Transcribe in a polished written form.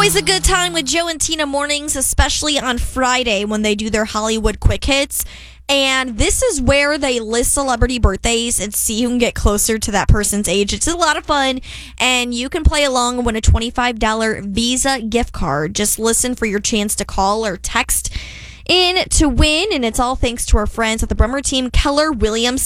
Always a good time with Joe and Tina mornings, especially on Friday when they do their Hollywood Quick Hits. And this is where they list celebrity birthdays and see who can get closer to that person's age. It's a lot of fun, and you can play along and win a $25 Visa gift card. Just listen for your chance to call or text in to win, and it's all thanks to our friends at the Bremer team, Keller Williams